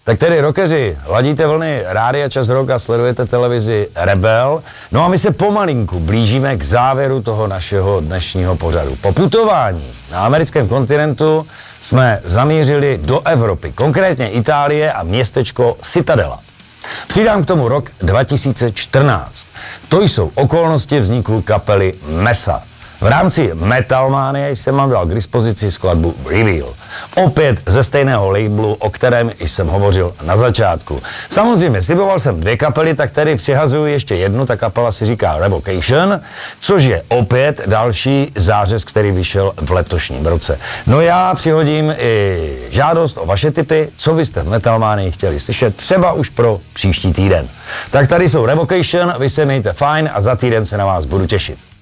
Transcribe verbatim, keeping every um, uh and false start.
Tak tedy rockeři, ladíte vlny Rádia Čas Rock a sledujete televizi Rebel. No a my se pomalinku blížíme k závěru toho našeho dnešního pořadu. Po putování na americkém kontinentu jsme zamířili do Evropy, konkrétně Itálie a městečko Citadela. Přidám k tomu rok dva tisíce čtrnáct. To jsou okolnosti vzniku kapely Mesa. V rámci Metalmanie jsem vám dal k dispozici skladbu Reveal. Opět ze stejného labelu, o kterém jsem hovořil na začátku. Samozřejmě sliboval jsem dvě kapely, tak tady přihazuju ještě jednu, ta kapela si říká Revocation, což je opět další zářez, který vyšel v letošním roce. No já přihodím i žádost o vaše tipy, co byste v Metalmanii chtěli slyšet, třeba už pro příští týden. Tak tady jsou Revocation, vy se mějte fajn a za týden se na vás budu těšit.